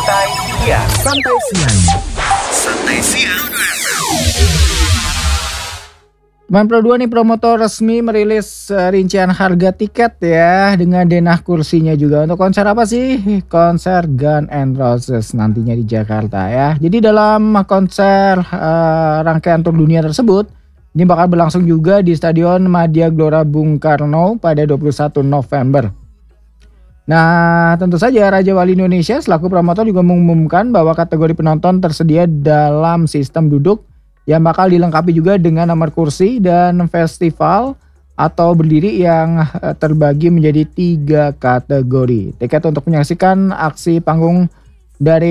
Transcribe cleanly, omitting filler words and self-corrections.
Santai siang. 92 nih promotor resmi merilis rincian harga tiket ya dengan denah kursinya juga. Untuk konser apa sih? Konser Guns N' Roses nantinya di Jakarta ya. Jadi dalam konser rangkaian tour dunia tersebut ini bakal berlangsung juga di Stadion Madia Gelora Bung Karno pada 21 November. Nah, tentu saja Raja Wali Indonesia selaku promotor juga mengumumkan bahwa kategori penonton tersedia dalam sistem duduk yang bakal dilengkapi juga dengan nomor kursi dan festival atau berdiri yang terbagi menjadi 3 kategori. Tiket untuk menyaksikan aksi panggung dari